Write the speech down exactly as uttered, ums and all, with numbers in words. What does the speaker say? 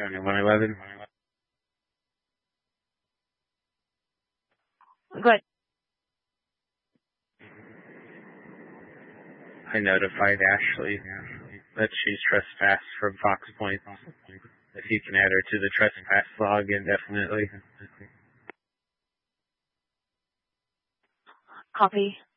one eleven. Good. I notified Ashley that she's trespassed from Fox Point. If you can add her to the trespass log indefinitely. Copy.